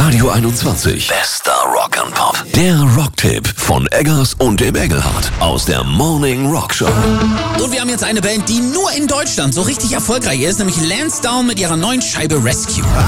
Radio 21. Bester Rock'n'Pop. Der Rocktipp von Eggers und dem Engelhardt aus der Morning Rock Show. Und wir haben jetzt eine Band, die nur in Deutschland so richtig erfolgreich ist, nämlich Lansdowne mit ihrer neuen Scheibe Rescue.